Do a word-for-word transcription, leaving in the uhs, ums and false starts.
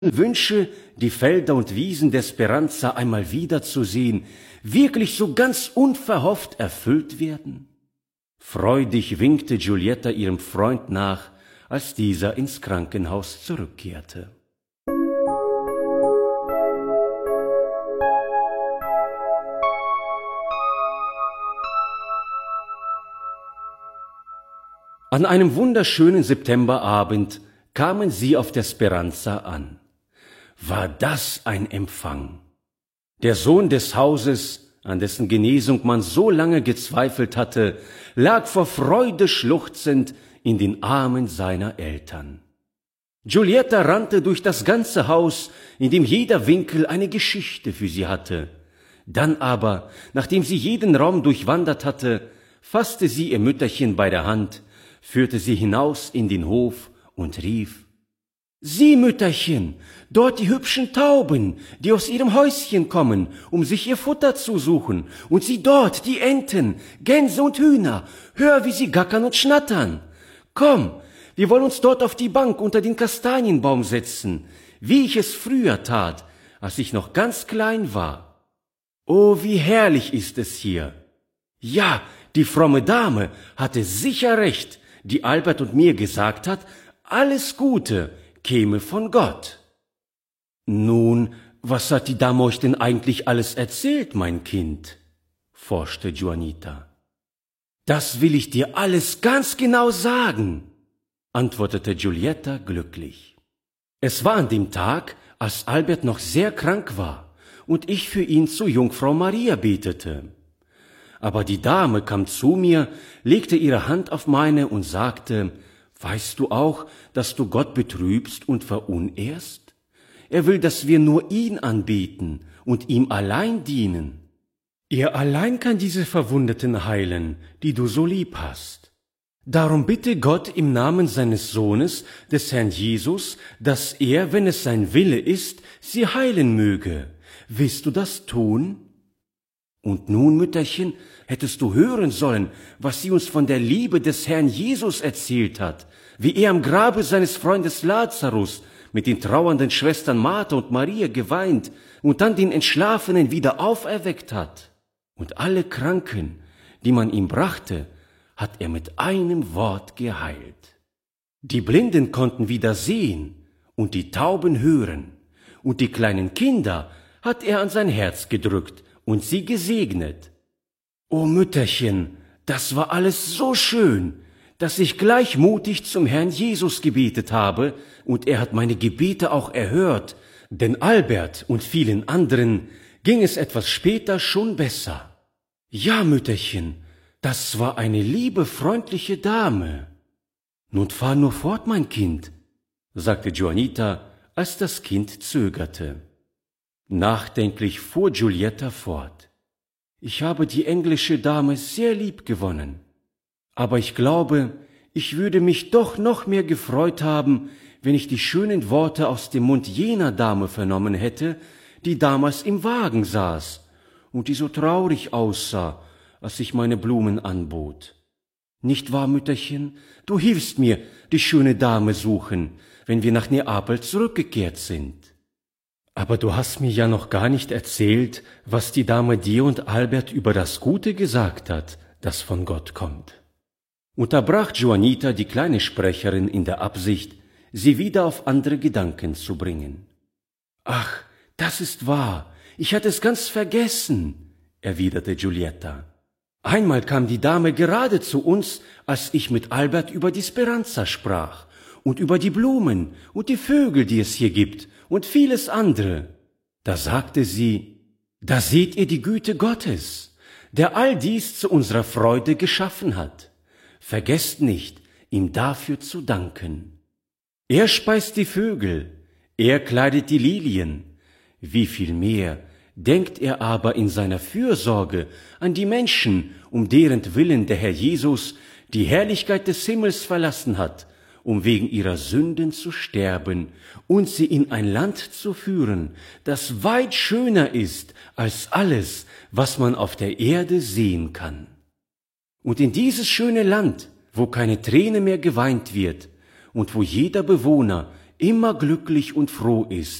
wünsche, die Felder und Wiesen der Speranza einmal wiederzusehen, wirklich so ganz unverhofft erfüllt werden? Freudig winkte Giulietta ihrem Freund nach, als dieser ins Krankenhaus zurückkehrte. An einem wunderschönen Septemberabend kamen sie auf der Speranza an. War das ein Empfang! Der Sohn des Hauses, an dessen Genesung man so lange gezweifelt hatte, lag vor Freude schluchzend in den Armen seiner Eltern. Giulietta rannte durch das ganze Haus, in dem jeder Winkel eine Geschichte für sie hatte. Dann aber, nachdem sie jeden Raum durchwandert hatte, fasste sie ihr Mütterchen bei der Hand, führte sie hinaus in den Hof und rief: »Sieh, Mütterchen, dort die hübschen Tauben, die aus ihrem Häuschen kommen, um sich ihr Futter zu suchen, und sieh dort die Enten, Gänse und Hühner, hör, wie sie gackern und schnattern. Komm, wir wollen uns dort auf die Bank unter den Kastanienbaum setzen, wie ich es früher tat, als ich noch ganz klein war. Oh, wie herrlich ist es hier! Ja, die fromme Dame hatte sicher recht, die Albert und mir gesagt hat, alles Gute käme von Gott.« »Nun, was hat die Dame euch denn eigentlich alles erzählt, mein Kind?« forschte Juanita. »Das will ich dir alles ganz genau sagen«, antwortete Giulietta glücklich. »Es war an dem Tag, als Albert noch sehr krank war und ich für ihn zu Jungfrau Maria betete. Aber die Dame kam zu mir, legte ihre Hand auf meine und sagte: »Weißt du auch, dass du Gott betrübst und verunehrst? Er will, dass wir nur ihn anbeten und ihm allein dienen. Er allein kann diese Verwundeten heilen, die du so lieb hast. Darum bitte Gott im Namen seines Sohnes, des Herrn Jesus, dass er, wenn es sein Wille ist, sie heilen möge. Willst du das tun?« Und nun, Mütterchen, hättest du hören sollen, was sie uns von der Liebe des Herrn Jesus erzählt hat, wie er am Grabe seines Freundes Lazarus mit den trauernden Schwestern Martha und Maria geweint und dann den Entschlafenen wieder auferweckt hat. Und alle Kranken, die man ihm brachte, hat er mit einem Wort geheilt. Die Blinden konnten wieder sehen und die Tauben hören, und die kleinen Kinder hat er an sein Herz gedrückt und sie gesegnet. »O Mütterchen, das war alles so schön, dass ich gleich mutig zum Herrn Jesus gebetet habe, und er hat meine Gebete auch erhört, denn Albert und vielen anderen ging es etwas später schon besser. Ja, Mütterchen, das war eine liebe, freundliche Dame.« »Nun fahr nur fort, mein Kind«, sagte Juanita, als das Kind zögerte. Nachdenklich fuhr Giulietta fort: »Ich habe die englische Dame sehr lieb gewonnen, aber ich glaube, ich würde mich doch noch mehr gefreut haben, wenn ich die schönen Worte aus dem Mund jener Dame vernommen hätte, die damals im Wagen saß und die so traurig aussah, als ich meine Blumen anbot. Nicht wahr, Mütterchen? Du hilfst mir, die schöne Dame suchen, wenn wir nach Neapel zurückgekehrt sind.« »Aber du hast mir ja noch gar nicht erzählt, was die Dame dir und Albert über das Gute gesagt hat, das von Gott kommt«, unterbrach Juanita die kleine Sprecherin in der Absicht, sie wieder auf andere Gedanken zu bringen. »Ach, das ist wahr, ich hatte es ganz vergessen«, erwiderte Giulietta. »Einmal kam die Dame gerade zu uns, als ich mit Albert über die Speranza sprach und über die Blumen und die Vögel, die es hier gibt, und vieles andere. Da sagte sie: »Da seht ihr die Güte Gottes, der all dies zu unserer Freude geschaffen hat. Vergesst nicht, ihm dafür zu danken. Er speist die Vögel, er kleidet die Lilien. Wie viel mehr denkt er aber in seiner Fürsorge an die Menschen, um deren Willen der Herr Jesus die Herrlichkeit des Himmels verlassen hat, um wegen ihrer Sünden zu sterben und sie in ein Land zu führen, das weit schöner ist als alles, was man auf der Erde sehen kann. Und in dieses schöne Land, wo keine Träne mehr geweint wird und wo jeder Bewohner immer glücklich und froh ist.